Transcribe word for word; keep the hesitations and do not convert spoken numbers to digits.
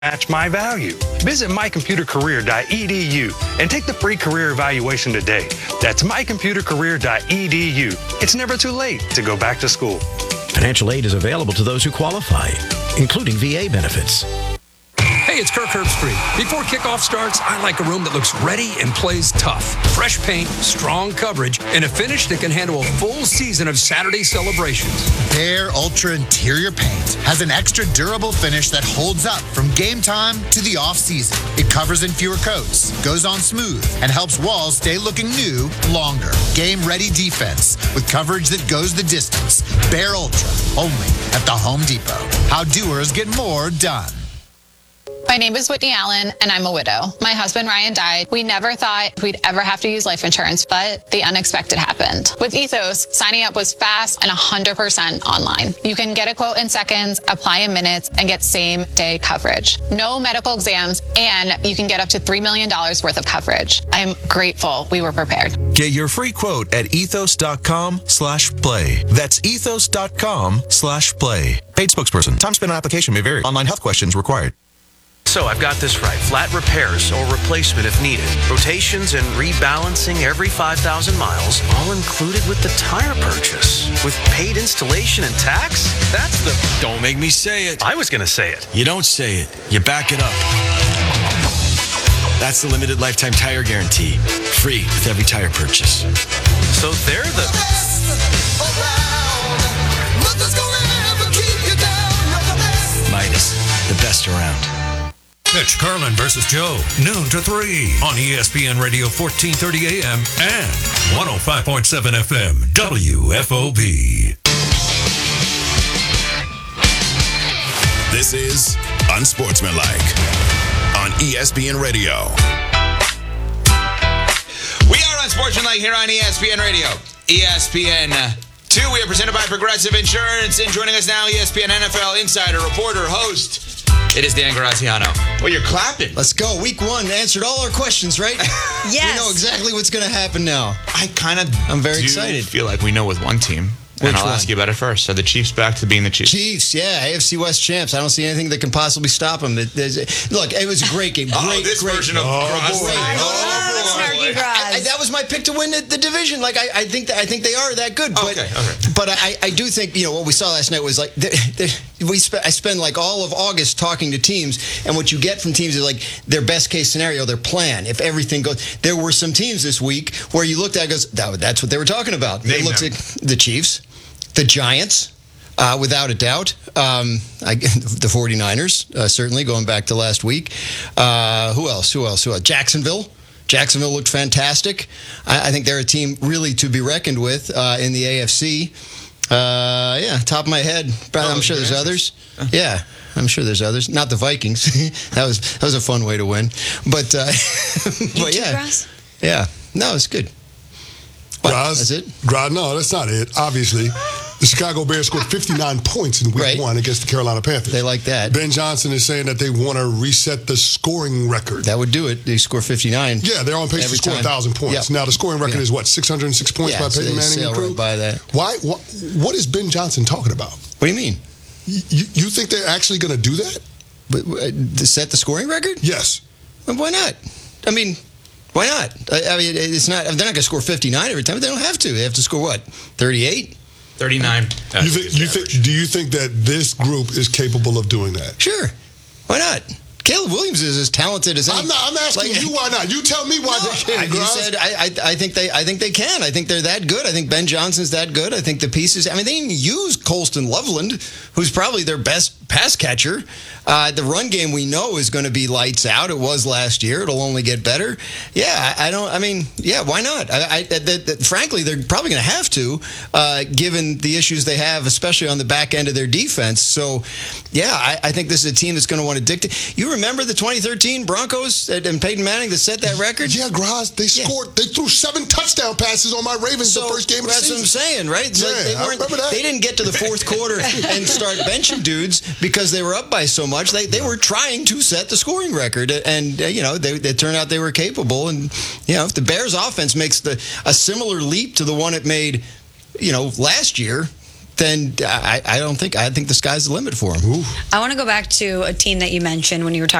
match my value. Visit my computer career dot e d u and take the free career evaluation today. That's my computer career dot e d u. It's never too late to go back to school. Financial aid is available to those who qualify, including V A benefits. Hey, it's Kirk Herbstreit. Before kickoff starts, I like a room that looks ready and plays tough. Fresh paint, strong coverage, and a finish that can handle a full season of Saturday celebrations. Behr Ultra Interior Paint has an extra durable finish that holds up from game time to the off-season. It covers in fewer coats, goes on smooth, and helps walls stay looking new longer. Game-ready defense with coverage that goes the distance. Behr Ultra, only at the Home Depot. How doers get more done. My name is Whitney Allen, and I'm a widow. My husband, Ryan, died. We never thought we'd ever have to use life insurance, but the unexpected happened. With Ethos, signing up was fast and one hundred percent online. You can get a quote in seconds, apply in minutes, and get same-day coverage. No medical exams, and you can get up to three million dollars worth of coverage. I'm grateful we were prepared. Get your free quote at ethos.com slash play. That's ethos.com slash play. Paid spokesperson. Time spent on application may vary. Online health questions required. So I've got this right. Flat repairs or replacement if needed. Rotations and rebalancing every five thousand miles, all included with the tire purchase. With paid installation and tax? That's the... Don't make me say it. I was going to say it. You don't say it. You back it up. That's the limited lifetime tire guarantee. Free with every tire purchase. So they're the... Midas, the best around. Catch Carlin versus Joe, noon to three on E S P N Radio fourteen thirty A M and one oh five point seven F M W F O B. This is Unsportsmanlike on E S P N Radio. We are Unsportsmanlike here on E S P N Radio. E S P N two, we are presented by Progressive Insurance. And joining us now, E S P N N F L insider, reporter, host, it is Dan Graziano. Well, you're clapping. Let's go. Week one answered all our questions, right? Yes. We know exactly what's going to happen now. I kind of I'm very do excited. feel like we know with one team. Which and I'll one? ask you about it first. So the Chiefs back to being the Chiefs. Chiefs, yeah, A F C West champs. I don't see anything that can possibly stop them. It, look, it was a great game. Great, oh, this great version of oh, Graz. boy. Oh, I, I, that was my pick to win the, the division. Like I, I think that I think they are that good. But, okay, okay. But I, I do think you know what we saw last night was like they, they, we spe- I spend like all of August talking to teams, and what you get from teams is like their best case scenario, their plan. If everything goes, there were some teams this week where you looked at it and goes, that, that's what they were talking about. They looked at the Chiefs, the Giants. Uh, without a doubt. Um, I, the 49ers, uh, certainly, going back to last week. Uh, who else? Who else? Who else? Jacksonville. Jacksonville looked fantastic. I, I think they're a team really to be reckoned with uh, in the A F C. Uh, yeah, top of my head. But I'm sure there's others. Yeah, I'm sure there's others. Not the Vikings. that was that was a fun way to win. But, uh, but yeah. Yeah. No, it's good. What? Graz, that's it? Graz, no, that's not it. Obviously, the Chicago Bears scored fifty-nine points in week right. one against the Carolina Panthers. They like that. Ben Johnson is saying that they want to reset the scoring record. That would do it. They score fifty-nine. Yeah, they're on pace to score one thousand points. Yep. Now, the scoring record yeah. is what, six hundred six points yeah, by so Peyton Manning and crew? Right by that. Why, what, what is Ben Johnson talking about? What do you mean? You, you think they're actually going to do that? But, uh, to set the scoring record? Yes. Well, why not? I mean... Why not? I, I mean, it's not. They're not going to score fifty-nine every time. They don't have to. They have to score what? thirty-eight? thirty-nine. You think, you think, do you think that this group is capable of doing that? Sure. Why not? Caleb Williams is as talented as any. I'm not. I'm asking like, you why not. You tell me why no, they can't. I, you said I, I. I think they. I think they can. I think they're that good. I think Ben Johnson's that good. I think the pieces. I mean, they even use Colston Loveland, who's probably their best pass catcher. Uh, the run game we know is going to be lights out. It was last year. It'll only get better. Yeah, I, I don't. I mean, yeah, why not? I, I the, the, frankly, they're probably going to have to, uh, given the issues they have, especially on the back end of their defense. So, yeah, I, I think this is a team that's going to want to dictate. You remember the twenty thirteen Broncos and Peyton Manning that set that record? Yeah, Graz, they scored. Yeah. They threw seven touchdown passes on my Ravens so the first game of the that's season. That's what I'm saying, right? It's yeah, like they I remember that. They didn't get to the fourth quarter and start benching dudes because they were up by so much. They they were trying to set the scoring record, and uh, you know they it turned out they were capable. And you know if the Bears offense makes the a similar leap to the one it made, you know last year. then I, I don't think I think the sky's the limit for him. I want to go back to a team that you mentioned when you were talking